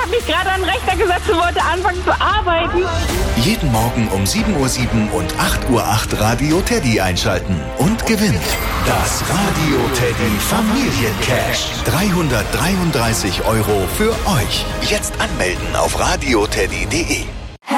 habe mich gerade an den Rechner gesetzt und wollte anfangen zu arbeiten. Jeden Morgen um 7:07 Uhr und 8:08 Uhr Radio Teddy einschalten und gewinnen. Das Radio Teddy Familiencash. 333 € für euch. Jetzt anmelden auf radioteddy.de.